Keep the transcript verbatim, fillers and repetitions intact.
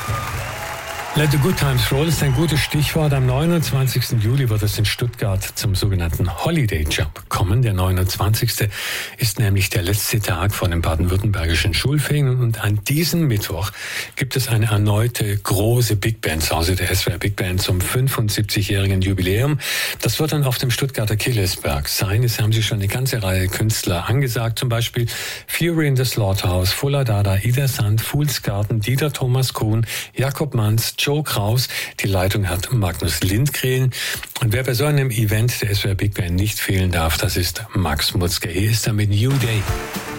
Let the Good Times Roll ist ein gutes Stichwort. Am neunundzwanzigsten Juli wird es in Stuttgart zum sogenannten Holiday Jump kommen. Der neunundzwanzigste ist nämlich der letzte Tag vor den baden-württembergischen Schulferien. Und an diesem Mittwoch gibt es eine erneute große Big Band zu Hause der S W R Big Band zum fünfundsiebzigjährigen Jubiläum. Das wird dann auf dem Stuttgarter Killesberg sein. Es haben sich schon eine ganze Reihe Künstler angesagt. Zum Beispiel Fury in the Slaughterhouse, Fuller Dada, Ida Sand, Fools Garden, Dieter Thomas Kuhn, Jakob Manz, Joe Kraus. Die Leitung hat Magnus Lindgren. Und wer bei so einem Event der S W R Big Band nicht fehlen darf, das ist Max Mutzke. Hier ist er mit New Day.